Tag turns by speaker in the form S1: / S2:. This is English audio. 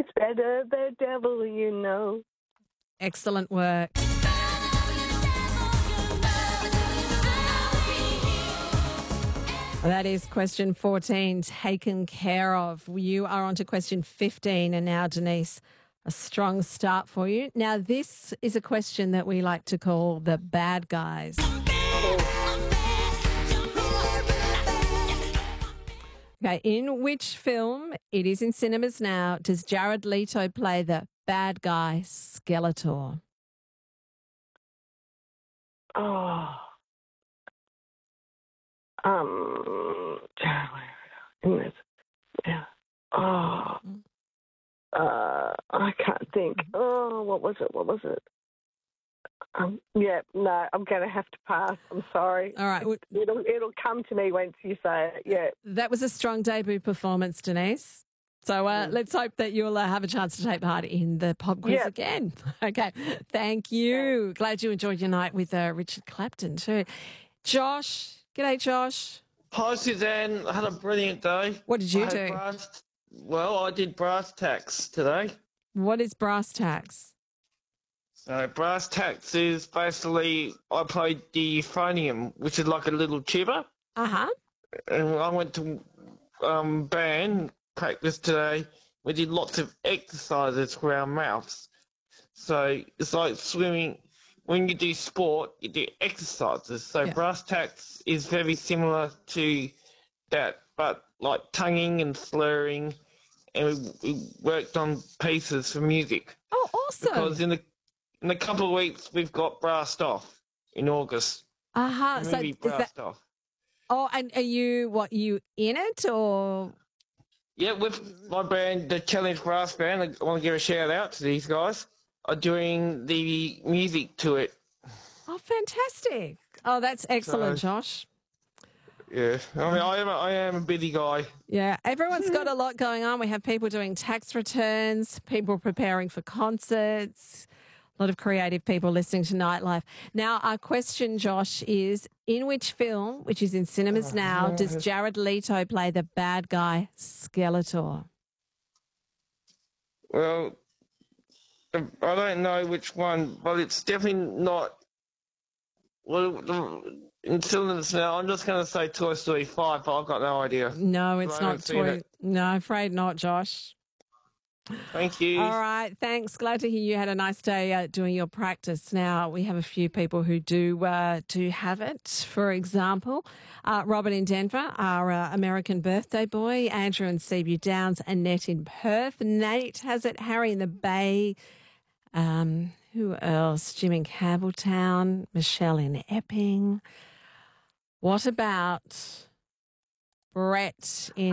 S1: It's better the devil you know.
S2: Excellent work. That is question 14 taken care of. You are on to question 15, and now, Denise, a strong start for you. Now, this is a question that we like to call the bad guys. Okay, in which film, it is in cinemas now, does Jared Leto play the bad guy Skeletor?
S1: Oh. Yeah. Oh. I can't think. Oh, what was it? Yeah, no, I'm going to have to pass. I'm sorry.
S2: All right.
S1: It'll come to me once you say it. Yeah.
S2: That was a strong debut performance, Denise. So let's hope that you'll have a chance to take part in the pop quiz again. Okay. Thank you. Glad you enjoyed your night with Richard Clapton too. Josh. G'day, Josh.
S3: Hi, Suzanne. I had a brilliant day.
S2: What did you do?
S3: I did brass tacks today.
S2: What is brass tacks?
S3: So brass tacks is basically I played the euphonium, which is like a little tuba.
S2: Uh-huh.
S3: And I went to band practice today. We did lots of exercises for our mouths. So it's like swimming. When you do sport, you do exercises. So brass tacks is very similar to that, but like tonguing and slurring, and we worked on pieces for music.
S2: Oh, awesome!
S3: Because in a couple of weeks we've got Brassed Off in August.
S2: So
S3: Brassed Off.
S2: Oh, and are you in it or?
S3: Yeah, with my band, the Challenge Brass Band. I want to give a shout out to these guys. Are doing the music to it.
S2: Oh, fantastic! Oh, that's excellent, Josh.
S3: Yeah, I mean, I am a busy guy.
S2: Yeah, everyone's got a lot going on. We have people doing tax returns, people preparing for concerts, a lot of creative people listening to Nightlife. Now, our question, Josh, is in which film, which is in cinemas now, does Jared Leto play the bad guy Skeletor?
S3: Well, I don't know which one, but it's definitely not. Well, in cinemas now, I'm just going to say Toy Story 5, but I've got no idea.
S2: No, it's not Toy. No, I'm afraid not, Josh.
S3: Thank you.
S2: All right, thanks. Glad to hear you had a nice day doing your practice. Now, we have a few people who do have it. For example, Robert in Denver, our American birthday boy, Andrew in Seaview Downs, Annette in Perth. Nate has it, Harry in the Bay. Who else? Jim in Campbelltown, Michelle in Epping. What about Brett in